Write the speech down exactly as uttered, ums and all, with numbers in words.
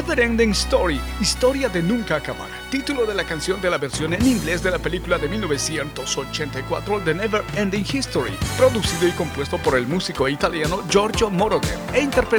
Never Ending Story, historia de nunca acabar, título de la canción de la versión en inglés de la película de mil novecientos ochenta y cuatro The Never Ending History, producido y compuesto por el músico italiano Giorgio Moroder e interpretado